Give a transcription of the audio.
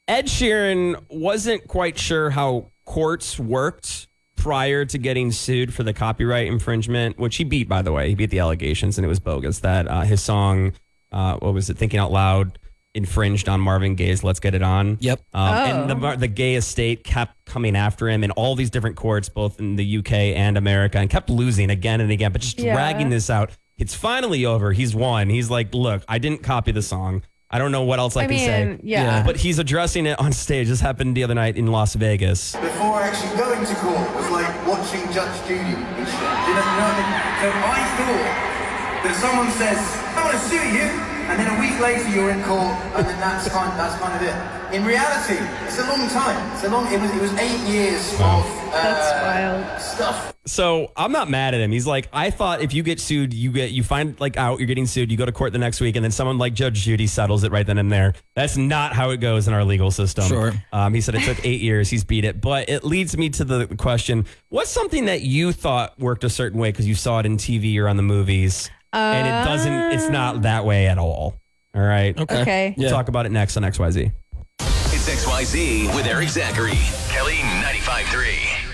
Ed Sheeran wasn't quite sure how courts worked prior to getting sued for the copyright infringement, which he beat, by the way. He beat the allegations, and it was bogus that his song, Thinking Out Loud, infringed on Marvin Gaye's Let's Get It On. Yep. And the Gaye estate kept coming after him in all these different courts, both in the UK and America, and kept losing again and again, but just dragging this out. It's finally over. He's won. He's like, look, I didn't copy the song. I don't know what else I can say. Yeah. But he's addressing it on stage. This happened the other night in Las Vegas. Before actually going to court was like watching Judge Judy and shit. You know what I mean? So I thought that someone says, I want to sue you, and then a week later you're in court, and then that's kind of it. In reality, it's a long time. It was 8 years of That's wild stuff. So I'm not mad at him. He's like, I thought if you get sued, you find like out, you're getting sued, you go to court the next week, and then someone like Judge Judy settles it right then and there. That's not how it goes in our legal system. Sure. He said it took 8 years. He's beat it. But it leads me to the question, what's something that you thought worked a certain way because you saw it in TV or on the movies, and it's not that way at all? All right. Okay. We'll talk about it next on XYZ. It's XYZ with Eric Zachary. Kelly 95.3.